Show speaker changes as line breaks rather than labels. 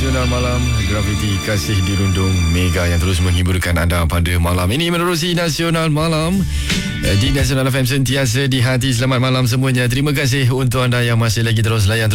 Nasional Malam Grafiti Kasih Dirundung Mega yang terus menghiburkan anda pada malam ini menerusi Nasional Malam di Nasional FM sentiasa di hati. Selamat malam semuanya. Terima kasih untuk anda yang masih lagi terus layan